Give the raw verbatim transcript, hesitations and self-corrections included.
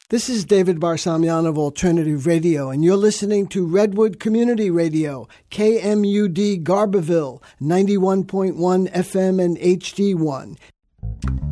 This is David Barsamian of Alternative Radio, and you're listening to Redwood Community Radio, K M U D Garberville, ninety-one point one F M and H D one.